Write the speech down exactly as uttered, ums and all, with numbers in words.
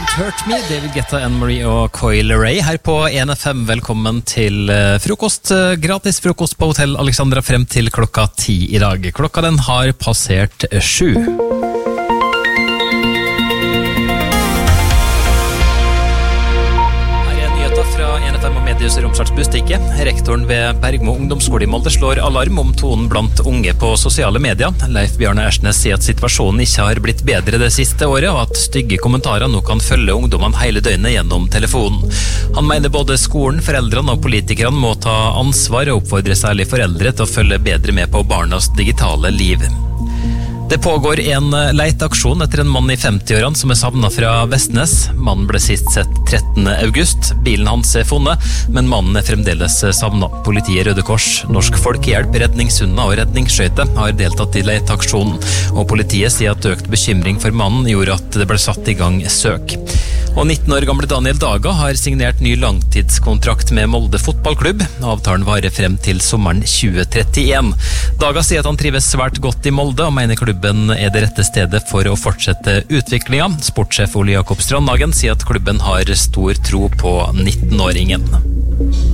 Hurt Me, David Guetta, Anne-Marie og Coil Ray her på en F M. Velkommen til frokost, gratis frokost på Hotell Alexandra frem til klokka ti i dag. Klokka den har passert sju. Medius Romsdals Bustikke. Rektoren ved Bergmo ungdomsskole i Molde slår alarm om tonen blant unge på sosiale medier. Leif Bjarne Ersnes sier at situasjonen ikke har blitt bedre det siste året, og at stygge kommentarer nå kan følge ungdommene hele døgnet gjennom telefonen. Han mener både skolen, foreldrene og politikerne må ta ansvar og oppfordre særlig foreldre til å følge bedre med på barnas digitale liv. Det pågår en leiteaksjon etter en mann i femti-årene som er savnet fra Vestnes. Mannen ble sist sett trettende august. Bilen hans er funnet, men mannen er fremdeles savnet. Politiet, Røde Kors, Norsk Folkehjelp, Redningshunder og Redningsskøyte har deltatt i leiteaksjonen. Og politiet sier at økt bekymring for mannen gjorde at det ble satt i gang søk. Og nitten år gamle Daniel Daga har signert ny langtidskontrakt med Molde fotballklubb. Avtalen varer frem til sommeren tjue trettien. Daga sier at han trives svært godt i Molde og mener klubben er det rette stedet for å fortsette utviklingen. Sportssjef Ole Jakob Strandhagen sier at klubben har stor tro på nitten-åringen.